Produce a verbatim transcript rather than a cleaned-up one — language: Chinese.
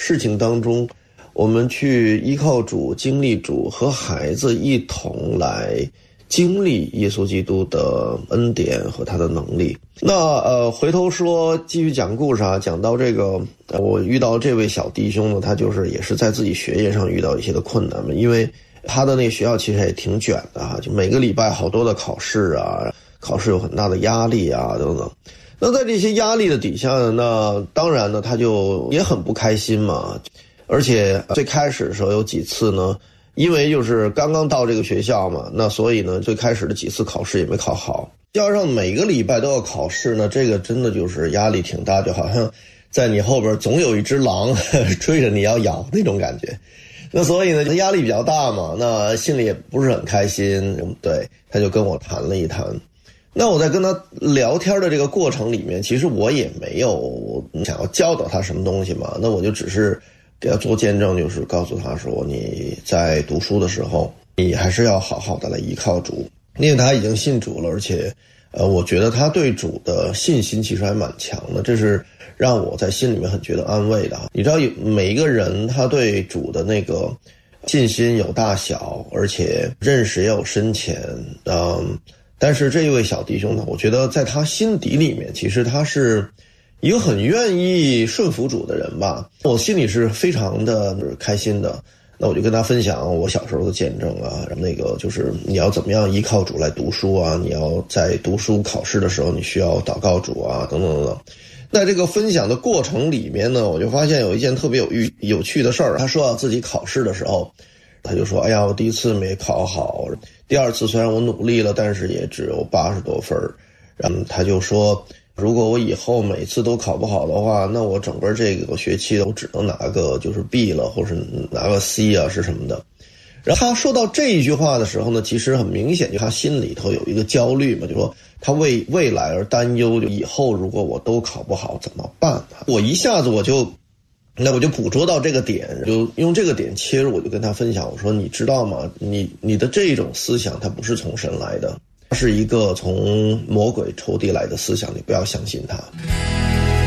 事情当中，我们去依靠主、经历主，和孩子一同来经历耶稣基督的恩典和他的能力。那呃，回头说继续讲故事啊，讲到这个，我遇到这位小弟兄呢，他就是也是在自己学业上遇到一些的困难嘛，因为他的那个学校其实也挺卷的啊，就每个礼拜好多的考试啊，考试有很大的压力啊等等。那在这些压力的底下呢，那当然呢，他就也很不开心嘛，而且最开始的时候有几次呢。因为就是刚刚到这个学校嘛，那所以呢，最开始的几次考试也没考好，加上每个礼拜都要考试呢，这个真的就是压力挺大，就好像在你后边总有一只狼追着你要咬那种感觉。那所以呢，压力比较大嘛，那心里也不是很开心。对，他就跟我谈了一谈。那我在跟他聊天的这个过程里面，其实我也没有想要教导他什么东西嘛，那我就只是给他做见证，就是告诉他说，你在读书的时候，你还是要好好的来依靠主，因为他已经信主了，而且呃，我觉得他对主的信心其实还蛮强的，这是让我在心里面很觉得安慰的。你知道每一个人他对主的那个信心有大小，而且认识也有深浅，嗯，但是这一位小弟兄呢，我觉得在他心底里面，其实他是一个很愿意顺服主的人吧，我心里是非常的开心的。那我就跟他分享我小时候的见证啊，那个就是你要怎么样依靠主来读书啊，你要在读书考试的时候你需要祷告主啊，等等等等。在这个分享的过程里面呢，我就发现有一件特别有有趣的事儿。他说自己考试的时候，他就说，哎呀，我第一次没考好，第二次虽然我努力了，但是也只有八十多分。然后他就说，如果我以后每次都考不好的话，那我整个这个学期我只能拿个就是 B 了，或是拿个 C 啊是什么的。然后他说到这一句话的时候呢，其实很明显就他心里头有一个焦虑嘛，就说他为未来而担忧，就以后如果我都考不好怎么办？我一下子我就那我就捕捉到这个点，就用这个点切入，我就跟他分享，我说你知道吗，你你的这种思想它不是从神来的，它是一个从魔鬼仇敌来的思想，你不要相信它。